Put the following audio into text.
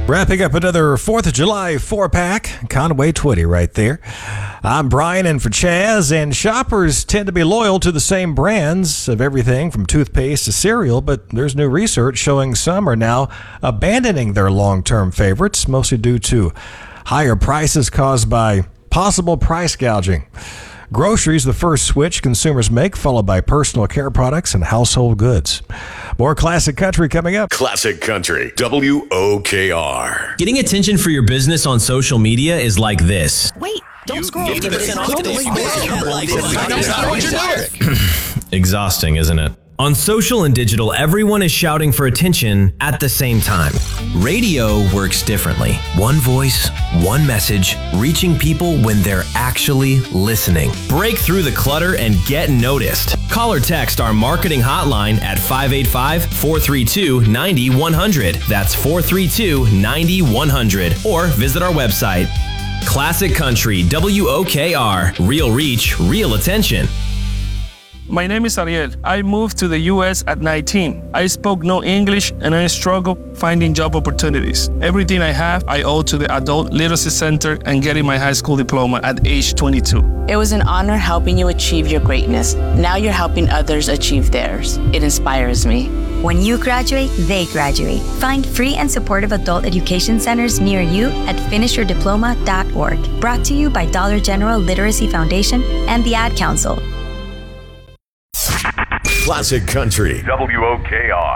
Wrapping up another 4th of July 4-pack. Conway Twitty right there. I'm Brian in for Chaz, and shoppers tend to be loyal to the same brands of everything from toothpaste to cereal, but there's new research showing some are now abandoning their long-term favorites, mostly due to higher prices caused by possible price gouging. Groceries, the first switch consumers make, followed by personal care products and household goods. More Classic Country coming up. Classic Country, WOKR. Getting attention for your business on social media is like this. Wait, don't scroll. Exhausting, isn't it? On social and digital, everyone is shouting for attention at the same time. Radio works differently. One voice, one message, reaching people when they're actually listening. Break through the clutter and get noticed. Call or text our marketing hotline at 585-432-9100. That's 432-9100. Or visit our website. Classic Country, WOKR. Real reach, real attention. My name is Ariel. I moved to the U.S. at 19. I spoke no English and I struggled finding job opportunities. Everything I have, I owe to the Adult Literacy Center and getting my high school diploma at age 22. It was an honor helping you achieve your greatness. Now you're helping others achieve theirs. It inspires me. When you graduate, they graduate. Find free and supportive adult education centers near you at finishyourdiploma.org. Brought to you by Dollar General Literacy Foundation and the Ad Council. Classic Country, WOKR.